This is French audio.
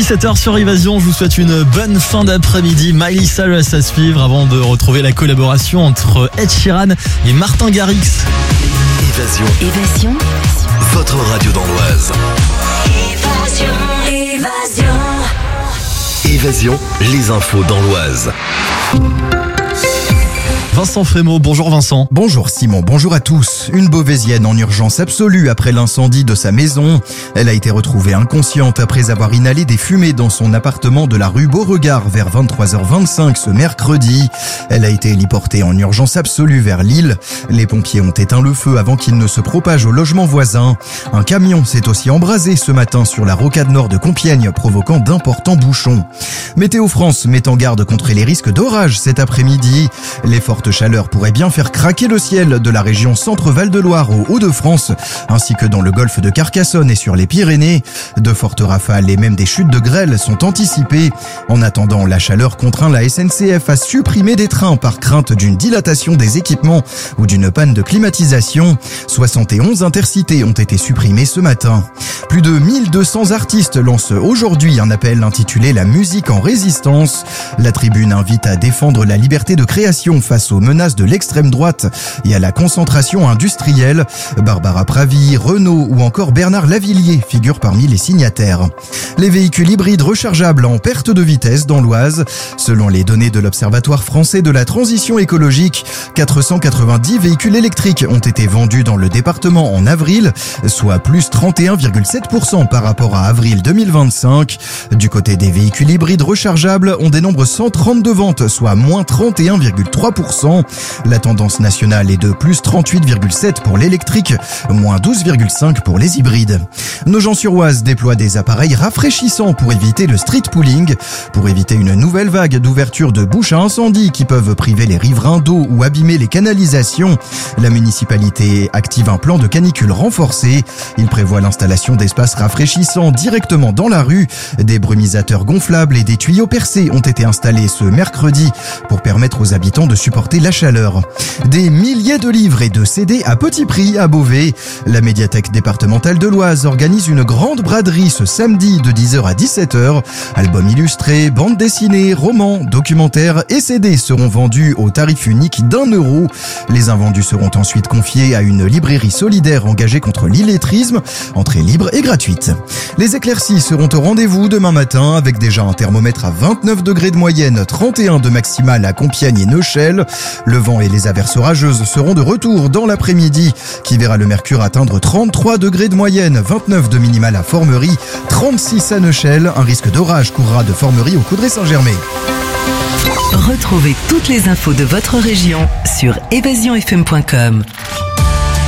17h sur Évasion, je vous souhaite une bonne fin d'après-midi. Miley Cyrus à suivre avant de retrouver la collaboration entre Ed Sheeran et Martin Garrix. Évasion. Votre radio dans l'Oise. Évasion, les infos dans l'Oise. Vincent Frémaux, bonjour Vincent. Bonjour Simon, bonjour à tous. Une Beauvaisienne en urgence absolue après l'incendie de sa maison. Elle a été retrouvée inconsciente après avoir inhalé des fumées dans son appartement de la rue Beauregard vers 23h25 ce mercredi. Elle a été héliportée en urgence absolue vers Lille. Les pompiers ont éteint le feu avant qu'il ne se propage au logement voisin. Un camion s'est aussi embrasé ce matin sur la rocade nord de Compiègne, provoquant d'importants bouchons. Météo France met en garde contre les risques d'orage cet après-midi. Les fortes chaleur pourrait bien faire craquer le ciel de la région Centre-Val de Loire aux Hauts-de-France, ainsi que dans le golfe de Carcassonne et sur les Pyrénées. De fortes rafales et même des chutes de grêle sont anticipées. En attendant, la chaleur contraint la SNCF à supprimer des trains par crainte d'une dilatation des équipements ou d'une panne de climatisation. 71 intercités ont été supprimés ce matin. Plus de 1200 artistes lancent aujourd'hui un appel intitulé « La musique en résistance ». La tribune invite à défendre la liberté de création face aux menaces de l'extrême droite et à la concentration industrielle. Barbara Pravi, Renaud ou encore Bernard Lavillier figurent parmi les signataires. Les véhicules hybrides rechargeables en perte de vitesse dans l'Oise. Selon les données de l'Observatoire français de la transition écologique, 490 véhicules électriques ont été vendus dans le département en avril, soit plus 31,7% par rapport à avril 2025. Du côté des véhicules hybrides rechargeables, on dénombre 132 ventes, soit moins 31,3%. La tendance nationale est de plus 38,7 pour l'électrique, moins 12,5 pour les hybrides. Nogent-sur-Oise déploie des appareils rafraîchissants pour éviter le street pooling, pour éviter une nouvelle vague d'ouverture de bouches à incendie qui peuvent priver les riverains d'eau ou abîmer les canalisations. La municipalité active un plan de canicule renforcé. Il prévoit l'installation d'espaces rafraîchissants directement dans la rue. Des brumisateurs gonflables et des tuyaux percés ont été installés ce mercredi pour permettre aux habitants de supporter la chaleur. Des milliers de livres et de CD à petit prix à Beauvais. La médiathèque départementale de l'Oise organise une grande braderie ce samedi de 10h à 17h. Albums illustrés, bandes dessinées, romans, documentaires et CD seront vendus au tarif unique d'€1. Les invendus seront ensuite confiés à une librairie solidaire engagée contre l'illettrisme, entrée libre et gratuite. Les éclaircies seront au rendez-vous demain matin avec déjà un thermomètre à 29 degrés de moyenne, 31 de maximale à Compiègne et Neuchâtel. Le vent et les averses orageuses seront de retour dans l'après-midi, qui verra le mercure atteindre 33 degrés de moyenne, 29 de minimale à Formerie, 36 à Neuchâtel. Un risque d'orage courra de Formerie au Coudray-Saint-Germain. Retrouvez toutes les infos de votre région sur évasionfm.com.